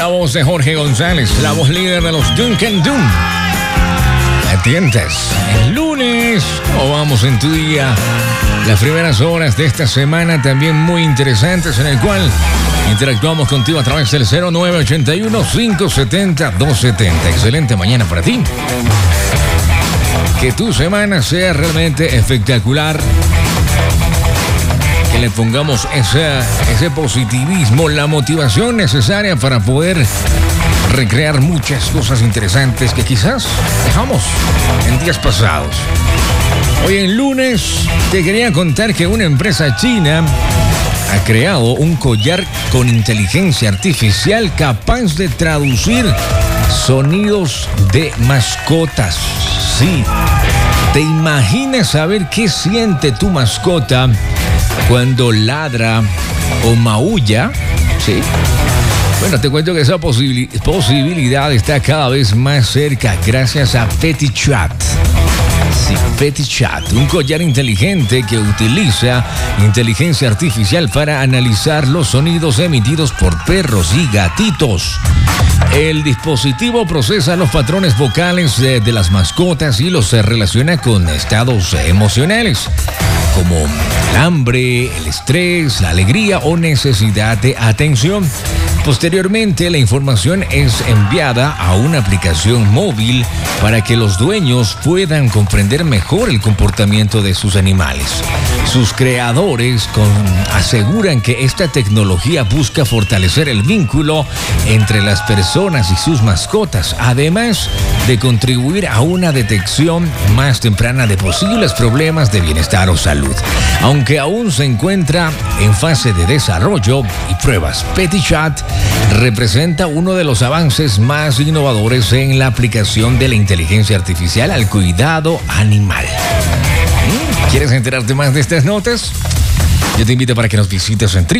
voz de Jorge González, la voz líder de los Duncan Doom. Atientas, el lunes, ¿cómo vamos en tu día? Las primeras horas de esta semana también muy interesantes, en el cual interactuamos contigo a través del 0981-570-270. Excelente mañana para ti. Que tu semana sea realmente espectacular. Que le pongamos ese positivismo, la motivación necesaria para poder recrear muchas cosas interesantes que quizás dejamos en días pasados. Hoy en lunes te quería contar que una empresa china ha creado un collar con inteligencia artificial capaz de traducir sonidos de mascotas. Sí, ¿te imaginas saber qué siente tu mascota cuando ladra o maulla? Sí. Bueno, te cuento que esa posibilidad está cada vez más cerca gracias a PetiChat. Sí, PetiChat, un collar inteligente que utiliza inteligencia artificial para analizar los sonidos emitidos por perros y gatitos. El dispositivo procesa los patrones vocales de las mascotas y los relaciona con estados emocionales, como el hambre, el estrés, la alegría o necesidad de atención. Posteriormente, la información es enviada a una aplicación móvil para que los dueños puedan comprender mejor el comportamiento de sus animales. Sus creadores aseguran que esta tecnología busca fortalecer el vínculo entre las personas y sus mascotas, además de contribuir a una detección más temprana de posibles problemas de bienestar o salud. Aunque aún se encuentra en fase de desarrollo y pruebas, PetiChat representa uno de los avances más innovadores en la aplicación de la inteligencia artificial al cuidado animal. ¿Quieres enterarte más de estas notas? Yo te invito para que nos visites en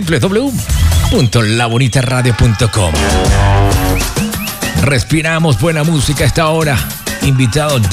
www.labonitaradio.com. Respiramos buena música a esta hora. Invitado